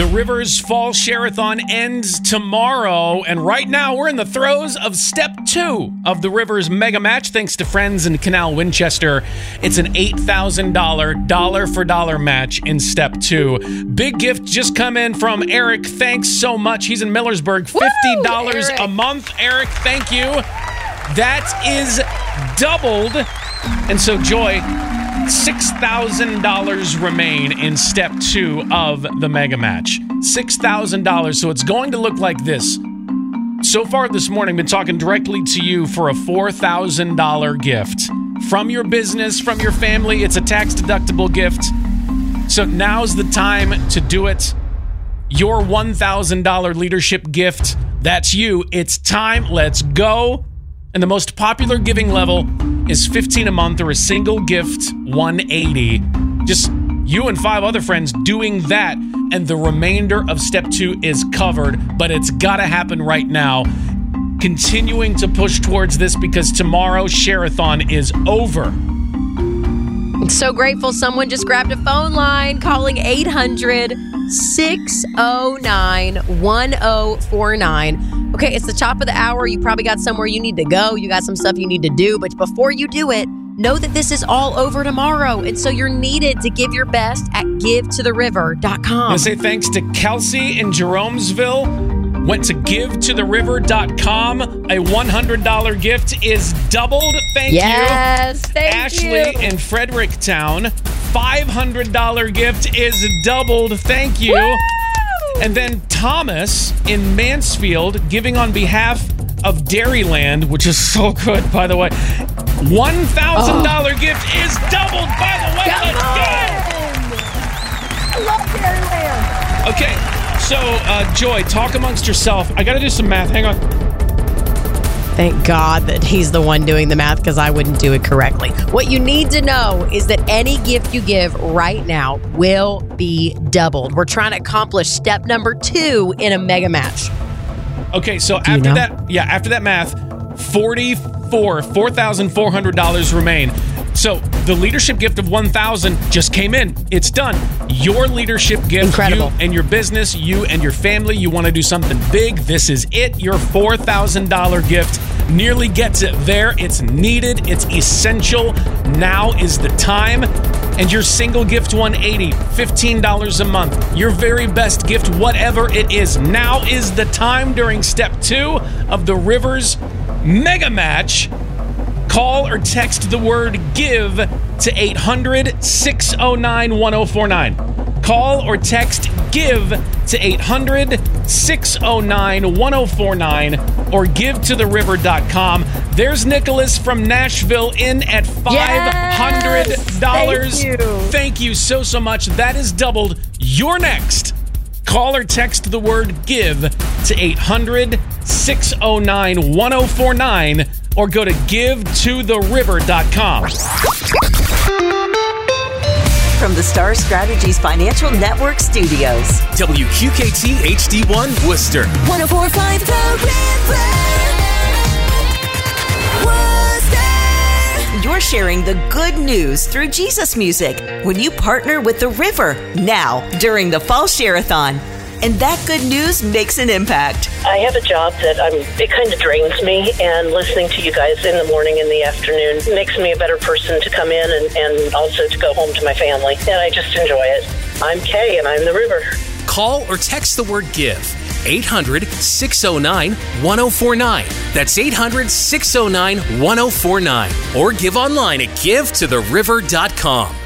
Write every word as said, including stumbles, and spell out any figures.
The Rivers Fall Share-a-thon ends tomorrow, and right now we're in the throes of step two of the Rivers Mega Match, thanks to friends in Canal Winchester. It's an eight thousand dollars dollar-for-dollar match in step two. Big gift just come in from Eric. Thanks so much. He's in Millersburg. fifty dollars Woo, a month. Eric, thank you. That is doubled. And so, Joy, six thousand dollars remain in step two of the Mega Match. six thousand dollars. So it's going to look like this. So far this morning, I've been talking directly to you for a four thousand dollars gift. From your business, from your family. It's a tax-deductible gift. So now's the time to do it. Your one thousand dollars leadership gift. That's you. It's time. Let's go. And the most popular giving level is fifteen a month, or a single gift one eighty. Just you and five other friends doing that, and the remainder of step two is covered, but it's got to happen right now. Continuing to push towards this because tomorrow Share-a-thon is over. I'm so grateful someone just grabbed a phone line calling eight hundred, six oh nine, one oh four nine. Okay, it's the top of the hour. You probably got somewhere you need to go. You got some stuff you need to do. But before you do it, know that this is all over tomorrow. And so you're needed to give your best at give to the river dot com. I want to say thanks to Kelsey in Jeromesville. Went to give to the river dot com. A one hundred dollars gift is doubled. Thank yes, you. Yes, thank Ashley you. Ashley in Fredericktown. five hundred dollars gift is doubled. Thank you. Woo! And then Thomas in Mansfield giving on behalf of Dairyland, which is so good, by the way. one thousand dollars oh. gift is doubled, by the way. Come Let's on. go. I love Dairyland. Okay. So, uh, Joy, talk amongst yourself. I got to do some math. Hang on. Thank God that he's the one doing the math, because I wouldn't do it correctly. What you need to know is that any gift you give right now will be doubled. We're trying to accomplish step number two in a mega match. Okay, so do after you know? that, yeah, after that math, forty-four, four thousand four hundred dollars remain. So the leadership gift of one thousand dollars just came in. It's done. Your leadership gift, incredible. You and your business, you and your family, you want to do something big. This is it. Your four thousand dollars gift nearly gets it there. It's needed. It's essential. Now is the time. And your single gift one eighty, fifteen dollars a month. Your very best gift, whatever it is. Now is the time during step two of the Rivers Mega Match. Call or text the word GIVE to eight hundred, six oh nine, one oh four nine. Call or text GIVE to eight hundred, six oh nine, one oh four nine or give to the river dot com. There's Nicholas from Nashville in at five hundred dollars. Yes, thank you. Thank you so, so much. That is doubled. You're next. Call or text the word GIVE to eight hundred, six oh nine, one oh four nine or go to give to the river dot com. From the Star Strategies Financial Network Studios. W Q K T H D one Worcester. one oh four point five The River. Worcester. You're sharing the good news through Jesus music when you partner with The River now during the Fall Share-a-thon. And that good news makes an impact. I have a job that I'm, it kind of drains me, and listening to you guys in the morning and the afternoon makes me a better person to come in and, and also to go home to my family. And I just enjoy it. I'm Kay, and I'm the River. Call or text the word GIVE. eight hundred, six oh nine, one oh four nine. That's eight hundred, six oh nine, one oh four nine. Or give online at give to the river dot com.